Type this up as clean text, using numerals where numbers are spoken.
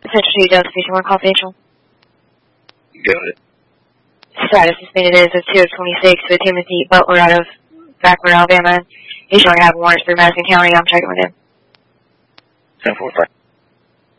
Central 2 Delta Station 1 confidential. Got it. Status suspended as of 2:26 with Timothy Butler out of Backward, Alabama. He's showing to have warrants through Madison County. I'm checking with him. 10-4.